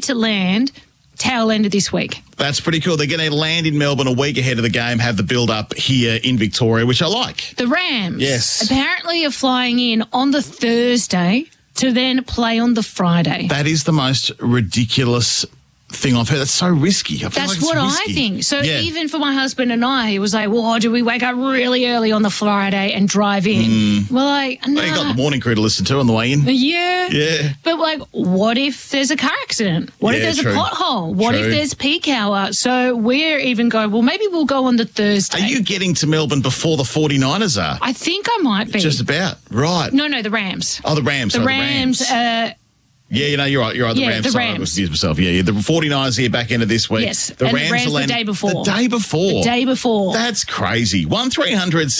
to land tail end of this week. That's pretty cool. They're going to land in Melbourne a week ahead of the game, have the build-up here in Victoria, which I like. The Rams apparently are flying in on the Thursday to then play on the Friday. That is the most ridiculous thing I've heard. That's so risky. I feel That's like it's what risky. I think. So even for my husband and I, he was like, well, do we wake up really early on the Friday and drive in? Well, like, no. Well, you got the morning crew to listen to on the way in. Yeah. But, like, what if there's a car accident? What if there's a pothole? What if there's peak hour? So we're even going, well, maybe we'll go on the Thursday. Are you getting to Melbourne before the 49ers are? I think I might be. Just about. Right. No, the Rams. Oh, the Rams. The Rams. Yeah, you're right. You're right. The Rams. The Sorry, I confused myself. Yeah. The 49ers here back end of this week. Yes. The Rams the day before. The day before. The day before. That's crazy. 1300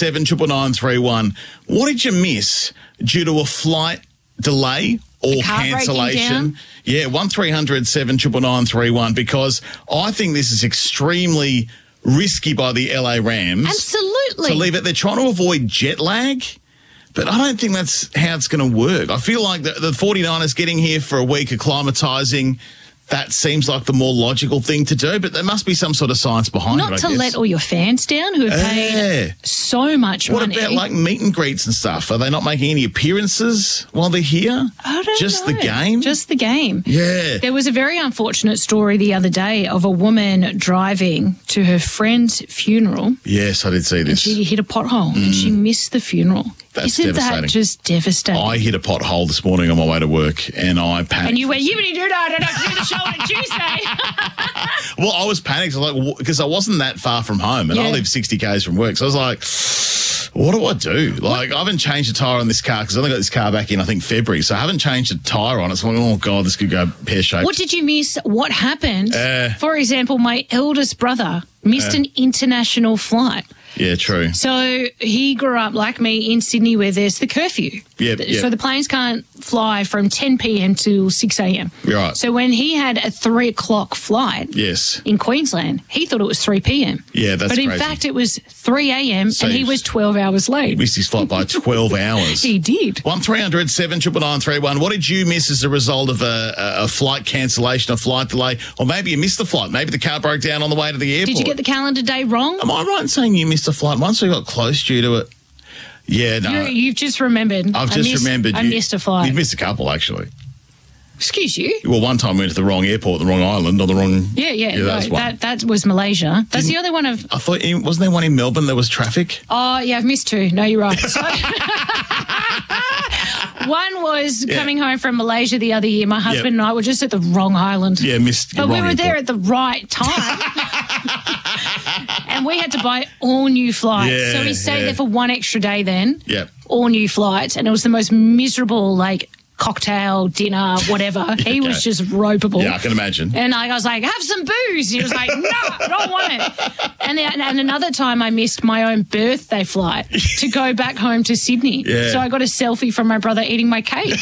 79931. What did you miss due to a flight delay or cancellation? Yeah, 1300 79931, because I think this is extremely risky by the LA Rams. Absolutely. To leave it. They're trying to avoid jet lag. But I don't think that's how it's going to work. I feel like the 49ers getting here for a week, acclimatising, that seems like the more logical thing to do. But there must be some sort of science behind it, I guess. Not to let all your fans down who have paid so much money. What about like meet and greets and stuff? Are they not making any appearances while they're here? I don't know. Just the game? Just the game. Yeah. There was a very unfortunate story the other day of a woman driving to her friend's funeral. Yes, I did see this. And she hit a pothole and she missed the funeral. That's Isn't devastating. that just devastating? I hit a pothole this morning on my way to work and I panicked. And you went, yippity doo I don't have to do the show on a Tuesday. Well, I was panicked because I wasn't that far from home and I live 60 k's from work. So I was like, what do I do? Like, I haven't changed the tyre on this car because I only got this car back in, I think, February. So I haven't changed the tyre on it. So I'm like, oh, God, this could go pear-shaped. What did you miss? What happened? For example, my eldest brother missed an international flight. Yeah, true. So he grew up, like me, in Sydney where there's the curfew. So the planes can't fly from 10 p.m. to 6 a.m. Right. So when he had a 3 o'clock flight in Queensland, he thought it was 3 p.m. Yeah, that's crazy. But in fact, it was 3 a.m. So and he was 12 hours late. He missed his flight by 12 hours. He did. 1300 79931. What did you miss as a result of a flight cancellation, a flight delay? Or maybe you missed the flight. Maybe the car broke down on the way to the airport. Did you get the calendar day wrong? Am I right in saying you missed a flight once or you got close due to it? Yeah, no. You've just remembered. I've just remembered. I missed a flight. You've missed a couple, actually. Excuse you? Well, one time we went to the wrong airport, the wrong island, or the wrong... that was Malaysia. That's the other one of... I thought, wasn't there one in Melbourne there was traffic? Oh, yeah, I've missed two. No, you're right. So, one was coming home from Malaysia the other year. My husband and I were just at the wrong island. Yeah, missed But we were there at the right time. And we had to buy all new flights. Yeah, so we stayed there for one extra day then. Yeah. All new flights. And it was the most miserable, cocktail, dinner, whatever. He was just ropeable. Yeah, I can imagine. And I was like, have some booze. He was like, no, I don't want it. And another time I missed my own birthday flight to go back home to Sydney. Yeah. So I got a selfie from my brother eating my cake.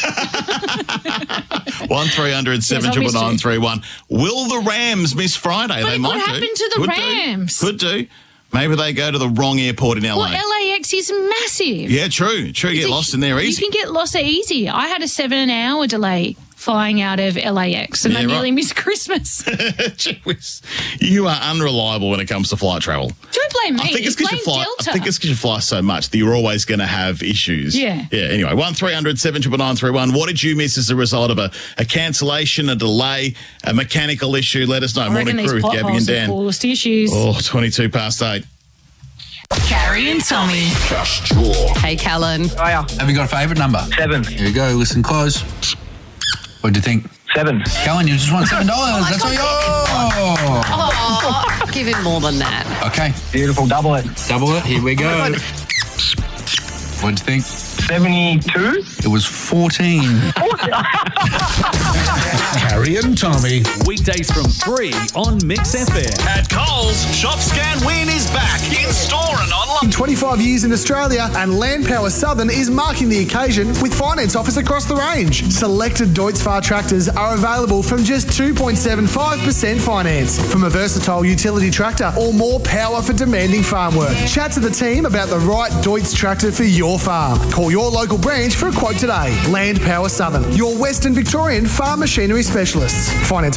1300 79931. Will the Rams miss Friday? But they might what happened to the Rams? Could do. Maybe they go to the wrong airport in LA. Well, LAX is massive. Yeah, true. Get lost in there easy. You can get lost easy. I had a 7-hour delay flying out of LAX and I nearly missed Christmas. Gee whiz. You are unreliable when it comes to flight travel. Don't blame me. I think it's because you fly so much that you're always going to have issues. Yeah. Yeah, anyway, 1300 79931. What did you miss as a result of a cancellation, a delay, a mechanical issue? Let us know. Morning Crew with Gabby and Dan. Caused issues. 22 past 8. Carrie and Tommy. Hey, Callan. Hiya. Have you got a favourite number? 7. Here we go. Listen close. What do you think? 7. Callan, you just won $7. That's all you. Oh, give him more than that. Okay. Beautiful. Double it. Double it. Here we go. What do you think? 72. It was 14. Carrie and Tommy. Weekdays from 3 on Mix FM. At Coles, Shop Scan Win is back in store and online. 25 years in Australia, and Land Power Southern is marking the occasion with finance offers across the range. Selected Deutz-Fahr tractors are available from just 2.75% finance. From a versatile utility tractor or more power for demanding farm work. Chat to the team about the right Deutz tractor for your farm. Call your local branch for a quote today. Land Power Southern, your Western Victorian farm machinery specialists. Finance